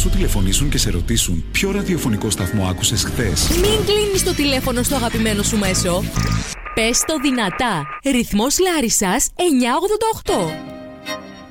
σου τηλεφωνήσουν και σε ρωτήσουν ποιο ραδιοφωνικό σταθμό άκουσες χθες. Μην κλείνεις το τηλέφωνο στο αγαπημένο σου μέσο. Πες το δυνατά. Ρυθμός Λάρισσας 988.